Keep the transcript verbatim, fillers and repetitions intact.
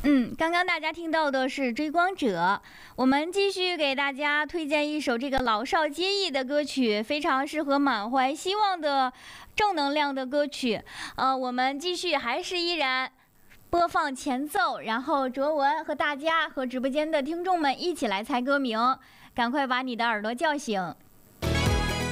嗯，刚刚大家听到的是《追光者》，我们继续给大家推荐一首这个老少皆宜的歌曲，非常适合满怀希望的正能量的歌曲。呃，我们继续还是依然播放前奏，然后卓文和大家和直播间的听众们一起来猜歌名，赶快把你的耳朵叫醒。